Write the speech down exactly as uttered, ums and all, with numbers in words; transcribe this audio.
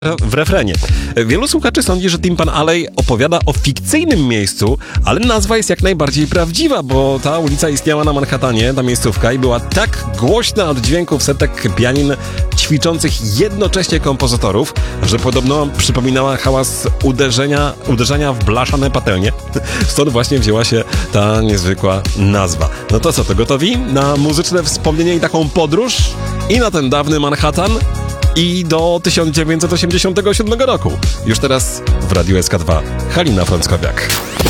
w refrenie. Wielu słuchaczy sądzi, że Tin Pan Alley opowiada o fikcyjnym miejscu, ale nazwa jest jak najbardziej prawdziwa, bo ta ulica istniała na Manhattanie, ta miejscówka, i była tak głośna od dźwięków setek pianin ćwiczących jednocześnie kompozytorów, że podobno przypominała hałas uderzenia, uderzenia w blaszane patelnie. Stąd właśnie wzięła się ta niezwykła nazwa. No to co, to gotowi na muzyczne wspomnienie i taką podróż? I na ten dawny Manhattan? I do tysiąc dziewięćset osiemdziesiątego siódmego roku. Już teraz w Radiu S K dwa Halina Frąckowiak.